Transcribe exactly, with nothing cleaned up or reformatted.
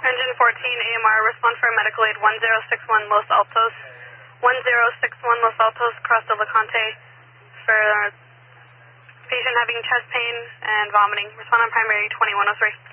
Engine fourteen, A M R, respond for medical aid one zero six one Los Altos. one zero six one Los Altos, cross the LeConte for patient having chest pain and vomiting. Respond on primary twenty-one oh three.